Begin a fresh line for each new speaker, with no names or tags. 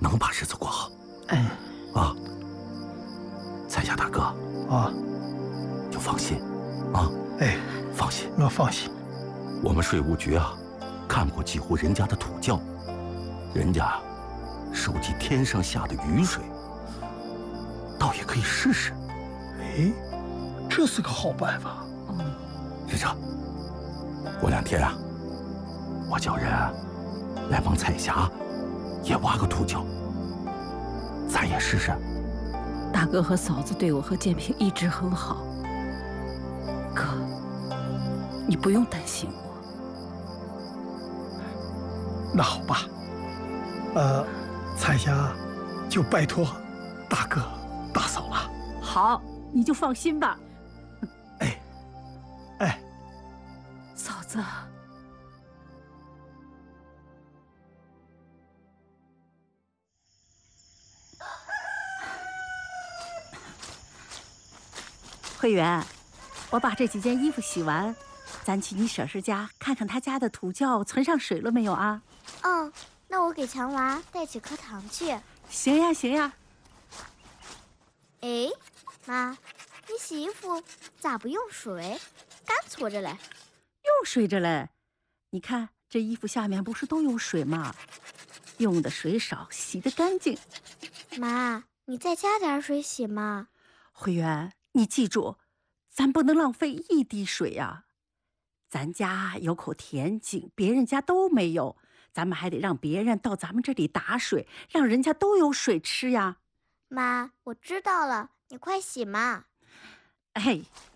能把日子过好。
哎，
啊，彩霞大哥，
啊，
就放心，啊，
哎，
放心，
我放心。
我们税务局啊，看过几户人家的土窖，人家收集天上下的雨水，倒也可以试试。
哎，这是个好办法。
日哲，过2天啊，我叫人来帮彩霞也挖个土窖，咱也试试。
大哥和嫂子对我和建平一直很好，哥，你不用担心我。
那好吧，彩霞就拜托大哥大嫂了。
好，你就放心吧。
哎，
嫂子，慧媛，我把这几件衣服洗完，咱去你婶婶家看看她家的土窖存上水了没有啊？
嗯，那我给强娃带几颗糖去。
行呀，行呀。
哎，妈，你洗衣服咋不用水，干搓着嘞？
用水着嘞，你看这衣服下面不是都有水吗？用的水少，洗得干净。
妈，你再加点水洗嘛。
慧媛，你记住，咱不能浪费一滴水呀。咱家有口田井，别人家都没有，咱们还得让别人到咱们这里打水，让人家都有水吃呀。
妈，我知道了，你快洗嘛。
哎，